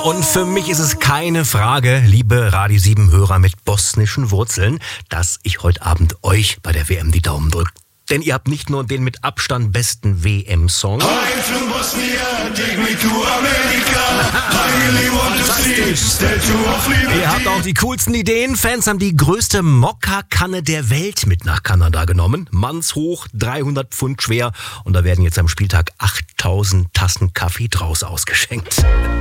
Und für mich ist es keine Frage, liebe Radio 7 Hörer mit bosnischen Wurzeln, dass ich heute Abend euch bei der WM die Daumen drücke. Denn ihr habt nicht nur den mit Abstand besten WM-Song. Ihr habt auch die coolsten Ideen. Fans haben die größte Mokka-Kanne der Welt mit nach Kanada genommen. Mannshoch, 300 Pfund schwer. Und da werden jetzt am Spieltag 8000 Tassen Kaffee draus ausgeschenkt.